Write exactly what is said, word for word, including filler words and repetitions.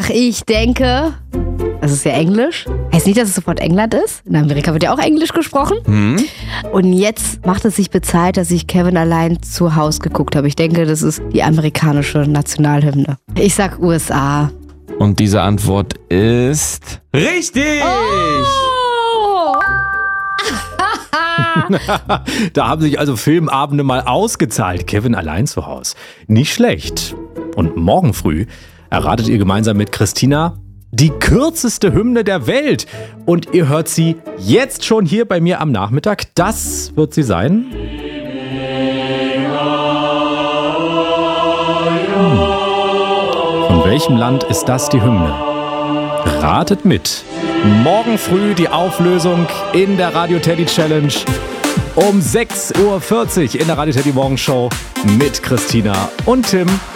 Ach, ich denke, das ist ja Englisch. Heißt nicht, dass es sofort England ist. In Amerika wird ja auch Englisch gesprochen. Hm? Und jetzt macht es sich bezahlt, dass ich Kevin allein zu Hause geguckt habe. Ich denke, das ist die amerikanische Nationalhymne. Ich sag U S A. Und diese Antwort ist richtig! Oh! Da haben sich also Filmabende mal ausgezahlt. Kevin allein zu Hause. Nicht schlecht. Und morgen früh erratet ihr gemeinsam mit Christina die kürzeste Hymne der Welt. Und ihr hört sie jetzt schon hier bei mir am Nachmittag. Das wird sie sein. Hm. Von welchem Land ist das die Hymne? Ratet mit. Morgen früh die Auflösung in der Radio Teddy Challenge um sechs Uhr vierzig in der Radio Teddy Morgenshow mit Christina und Tim.